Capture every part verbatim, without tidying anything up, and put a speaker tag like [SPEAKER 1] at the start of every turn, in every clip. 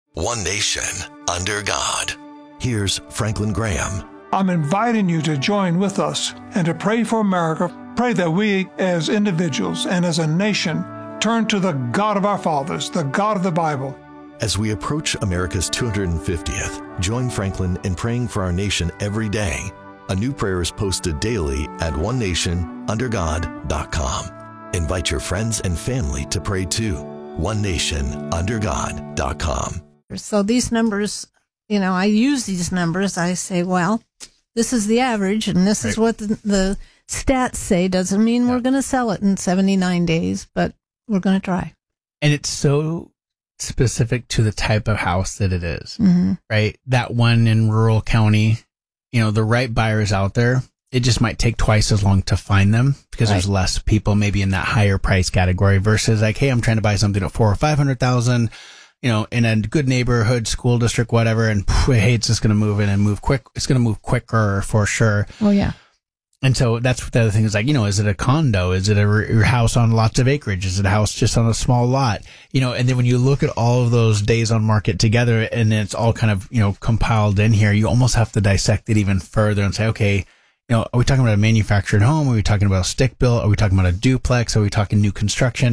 [SPEAKER 1] One nation under God. Here's Franklin Graham.
[SPEAKER 2] I'm inviting you to join with us and to pray for America. Pray that we as individuals and as a nation turn to the God of our fathers, the God of the Bible.
[SPEAKER 1] As we approach America's two hundred fiftieth, join Franklin in praying for our nation every day. A new prayer is posted daily at one nation under god dot com. Invite your friends and family to pray too. one nation under god dot com.
[SPEAKER 3] So these numbers, you know, I use these numbers. I say, well, this is the average, and this right. is what the, the stats say. Doesn't mean yeah. we're going to sell it in seventy-nine days, but we're going to try.
[SPEAKER 4] And it's so specific to the type of house that it is,
[SPEAKER 3] mm-hmm.
[SPEAKER 4] right? That one in rural county, you know, the right buyers out there, it just might take twice as long to find them because right. there's less people maybe in that higher price category versus like, hey, I'm trying to buy something at four or five hundred thousand. You know, in a good neighborhood, school district, whatever, and phew, hey, it's just going to move in and move quick. It's going to move quicker for sure.
[SPEAKER 3] Oh, yeah.
[SPEAKER 4] And so that's what the other thing is like, you know, is it a condo? Is it a re- house on lots of acreage? Is it a house just on a small lot? You know, and then when you look at all of those days on market together and it's all kind of, you know, compiled in here, you almost have to dissect it even further and say, okay, you know, are we talking about a manufactured home? Are we talking about a stick built? Are we talking about a duplex? Are we talking new construction?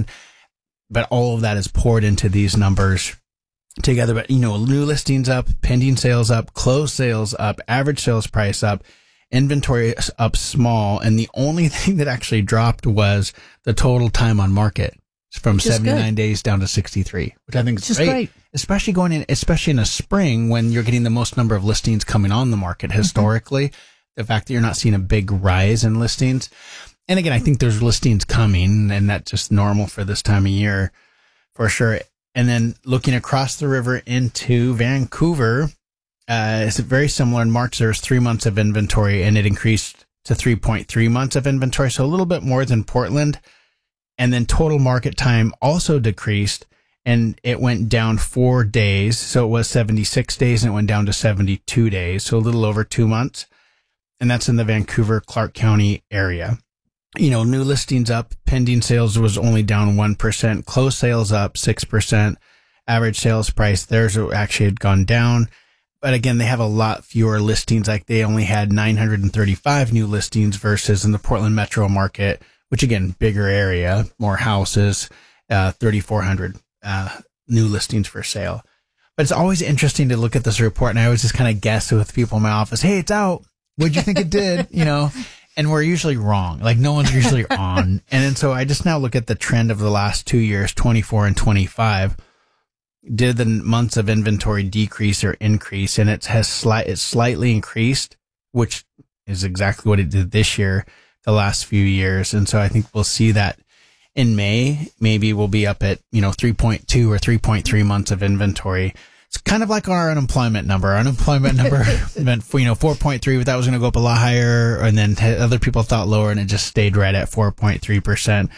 [SPEAKER 4] But all of that is poured into these numbers together. But, you know, new listings up, pending sales up, closed sales up, average sales price up, inventory up small. And the only thing that actually dropped was the total time on market from seventy-nine days down to sixty-three, which I think is great, great, especially going in, especially in a spring when you're getting the most number of listings coming on the market historically. Mm-hmm. The fact that you're not seeing a big rise in listings. And again, I think there's listings coming and that's just normal for this time of year for sure. And then looking across the river into Vancouver, uh, it's very similar. In March, there was three months of inventory and it increased to three point three months of inventory. So a little bit more than Portland. And then total market time also decreased and it went down four days. So it was seventy-six days and it went down to seventy-two days. So a little over two months. And that's in the Vancouver, Clark County area. You know, new listings up, pending sales was only down one percent, closed sales up six percent, average sales price, theirs actually had gone down. But again, they have a lot fewer listings, like they only had nine hundred thirty-five new listings versus in the Portland metro market, which again, bigger area, more houses, uh, thirty-four hundred uh, new listings for sale. But it's always interesting to look at this report, and I always just kind of guess with people in my office, hey, it's out. What'd you think it did? You know, and we're usually wrong. Like no one's usually on. And then so I just now look at the trend of the last two years, twenty-four and twenty-five. Did the months of inventory decrease or increase? And it has slight, it's slightly increased, which is exactly what it did this year, the last few years. And so I think we'll see that in May. Maybe we'll be up at, you know, three point two or three point three months of inventory. It's kind of like our unemployment number. Our unemployment number meant, you know, four point three, but that was going to go up a lot higher. And then other people thought lower and it just stayed right at four point three percent.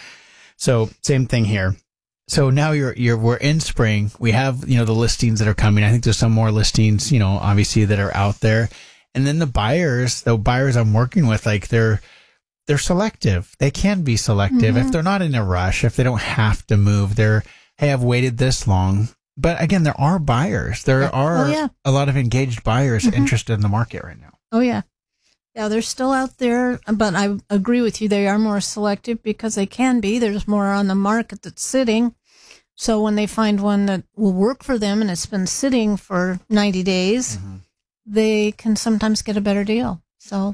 [SPEAKER 4] So same thing here. So now you're, you're, we're in spring. We have, you know, the listings that are coming. I think there's some more listings, you know, obviously that are out there. And then the buyers, the buyers I'm working with, like they're, they're selective. They can be selective mm-hmm. if they're not in a rush, if they don't have to move. They're, hey, I've waited this long. But again, there are buyers. There yeah. are
[SPEAKER 3] oh, yeah.
[SPEAKER 4] a lot of engaged buyers mm-hmm. interested in the market right now.
[SPEAKER 3] Oh, yeah. Yeah, they're still out there, but I agree with you. They are more selective because they can be. There's more on the market that's sitting. So when they find one that will work for them and it's been sitting for ninety days, mm-hmm. they can sometimes get a better deal. So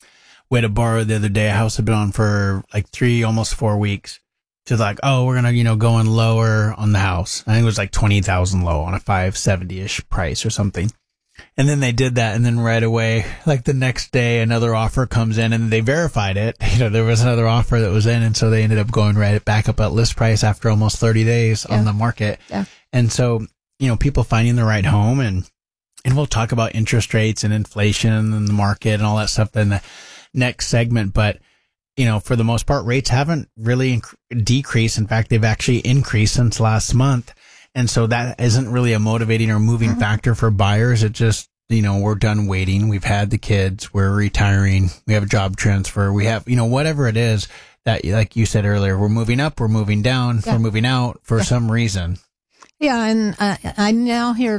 [SPEAKER 4] we had a borrow the other day. A house had been on for like three, almost four weeks. To like, oh, we're going to, you know, go in lower on the house. I think it was like twenty thousand low on a five seventy-ish price or something. And then they did that. And then right away, like the next day, another offer comes in and they verified it. You know, there was another offer that was in. And so they ended up going right back up at list price after almost thirty days yeah. on the market.
[SPEAKER 3] Yeah.
[SPEAKER 4] And so, you know, people finding the right home and, and we'll talk about interest rates and inflation and the market and all that stuff in the next segment. But you know, for the most part, rates haven't really inc- decreased. In fact, they've actually increased since last month. And so that isn't really a motivating or moving mm-hmm. factor for buyers. It just, you know, we're done waiting. We've had the kids. We're retiring. We have a job transfer. We have, you know, whatever it is that, like you said earlier, we're moving up, we're moving down, yeah. we're moving out for yeah. some reason.
[SPEAKER 3] Yeah. And uh, I now hear